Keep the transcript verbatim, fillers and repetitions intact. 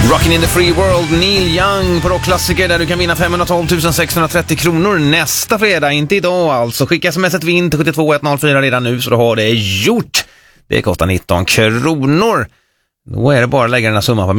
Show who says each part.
Speaker 1: Rockin' in the free world, Neil Young på rockklassiker där du kan vinna femhundratolv tusen sexhundratrettio kronor nästa fredag, inte idag alltså. Skicka smset vinn till sjuttiotvå ett noll fyra redan nu så du har det gjort. Det kostar nitton kronor. Då är det bara att lägga den här summan på